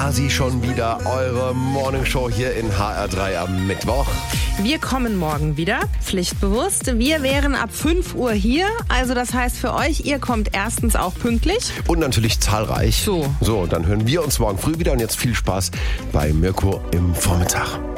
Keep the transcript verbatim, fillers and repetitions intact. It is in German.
war sie schon wieder, eure Morningshow hier in H R drei am Mittwoch. Wir kommen morgen wieder, pflichtbewusst. Wir wären ab fünf Uhr hier. Also das heißt für euch, ihr kommt erstens auch pünktlich. Und natürlich zahlreich. So. So, dann hören wir uns morgen früh wieder und jetzt viel Spaß bei Mirko im Vormittag.